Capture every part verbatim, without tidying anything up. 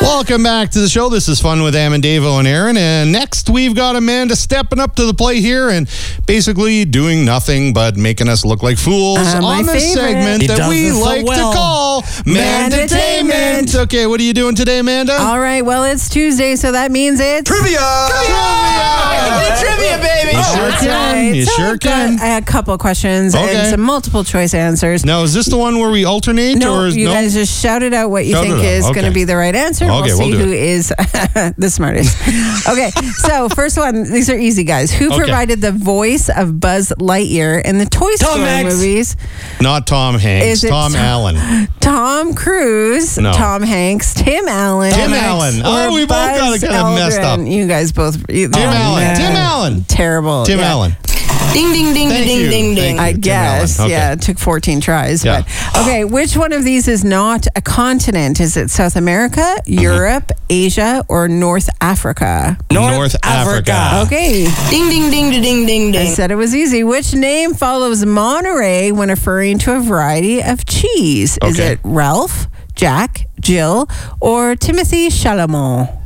Welcome back to the show. This is Fun with Amandavo and Aaron. And next, we've got Amanda stepping up to the plate here and basically doing nothing but making us look like fools Uh, my on this favorite. segment He that does we it so like well. to call Mandatainment. Mandatainment. Okay, what are you doing today, Amanda? All right, well, it's Tuesday, so that means it's... Trivia! Trivia! Trivia, baby! You sure That's can. right. You So sure I've got can. a couple questions Okay. and some multiple choice answers. Now, is this the one where we alternate? No, or is, you no? guys just shout it out what you Shout think it out. is going Okay. to be the right answer. Okay, we'll we'll see do who it. is the smartest. Okay, so first one. These are easy, guys. Who Okay. provided the voice of Buzz Lightyear in the Toy Tom Story Hanks. movies? Not Tom Hanks. Is it Tom Tom- Allen. Tom Cruise, No. Tom Hanks, Tim Allen. Tim Allen. Oh, or we both got it Buzz kind of messed up. Aldrin. You guys both. You, Tim Allen. Tim Allen. Terrible. Tim yeah. Allen. Ding, ding, ding, Thank ding, you. ding, Thank ding. you. I Tim guess. Allen. Okay. Yeah, it took fourteen tries. Yeah. But okay, which one of these is not a continent? Is it South America, Europe, Asia, or North Africa? North, North Africa. Africa. Okay, Ding, ding, ding, ding, ding, I ding. said it was easy. Which name follows Monterey when referring to a variety of cheese? Is Okay. it Ralph, Jack, Jill, or Timothy Chalamet?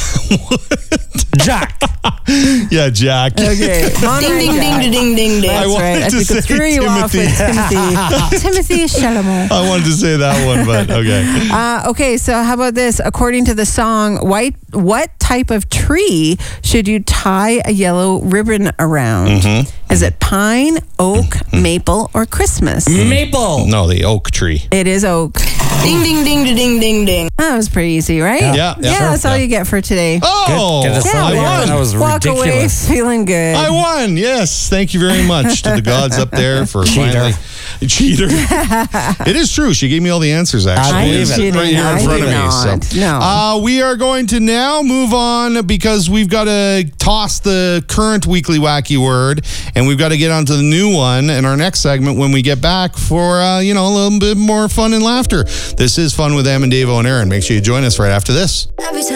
Jack. Yeah, Jack. Okay, Ding, Monterey ding, Jack. ding, ding, ding, ding. I That's wanted right. I to think I say threw you off with Timothy. Timothy Chalamet. I wanted to say that one, but okay. Uh, okay, so how about this? According to the song, White, what type of tree should you tie a yellow ribbon around? Mm-hmm. Is it pine, oak, maple, or Christmas? Maple. No, the oak tree. It is oak. Ding, ding, ding, ding, ding, ding. That was pretty easy, right? Yeah, yeah, Yeah, sure. that's all Yeah. you get for today. Oh, Good- good Yeah, aside. I walk, won. That was walk away ridiculous. feeling good. I won. Yes. Thank you very much to the gods up there for Cheater. finally. Cheater. It is true. She gave me all the answers, actually. I believe It's it. right here in I front did of not. me. So. No. Uh, we are going to now move on because we've got to toss the current weekly wacky word and we've got to get onto the new one in our next segment when we get back for, uh, you know, a little bit more fun and laughter. This is Fun with Amandavo and Aaron. Make sure you join us right after this. Every time